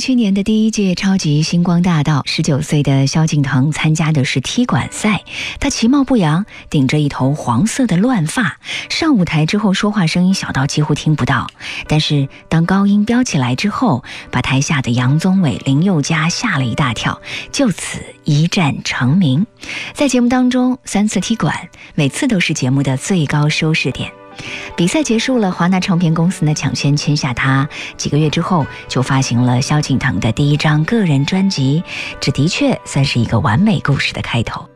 2007年的第一届超级星光大道，19岁的萧敬腾参加的是踢馆赛。他其貌不扬，顶着一头黄色的乱发，上舞台之后说话声音小到几乎听不到。但是当高音飙起来之后，把台下的杨宗纬、林宥嘉吓了一大跳，就此一战成名。在节目当中3次踢馆，每次都是节目的最高收视点。比赛结束了，华纳唱片公司呢抢先签下他，几个月之后就发行了萧敬腾的第一张个人专辑，这的确算是一个完美故事的开头。